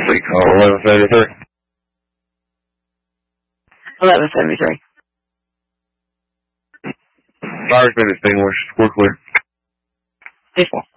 They call 1173. 1173. Fire's been extinguished. We're clear. Peaceful.